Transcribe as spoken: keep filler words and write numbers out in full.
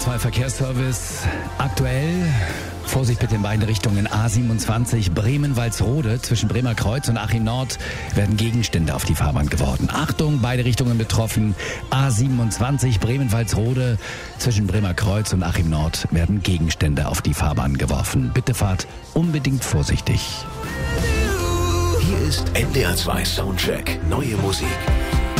zwei Verkehrsservice. Aktuell Vorsicht bitte in beiden Richtungen. A siebenundzwanzig Bremen-Walsrode zwischen Bremer Kreuz und Achim Nord werden Gegenstände auf die Fahrbahn geworfen. Achtung, beide Richtungen betroffen. A siebenundzwanzig Bremen-Walsrode zwischen Bremer Kreuz und Achim Nord werden Gegenstände auf die Fahrbahn geworfen. Bitte fahrt unbedingt vorsichtig. Hier ist N D R zwei Soundcheck. Neue Musik.